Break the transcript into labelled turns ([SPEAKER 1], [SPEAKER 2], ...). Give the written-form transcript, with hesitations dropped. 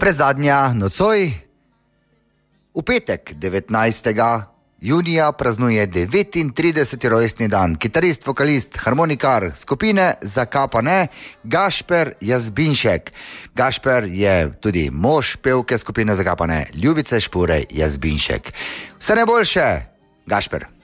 [SPEAKER 1] predzadnja nocoj. V petek 19. junija praznuje 39. rojstni dan kitarist, vokalist, harmonikar skupine Zakapane Gašper Jazbinšek. Gašper je tudi mož pevke skupine Zakapane Ljubice Špurej Jazbinšek. Vse najboljše, Gašper.